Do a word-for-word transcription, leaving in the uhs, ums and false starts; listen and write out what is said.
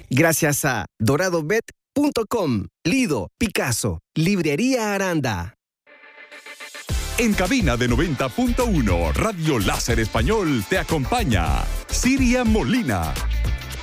Gracias a doradobet punto com, Lido, Picasso, Librería Aranda. En cabina de noventa punto uno, Radio Láser Español te acompaña Siria Molina.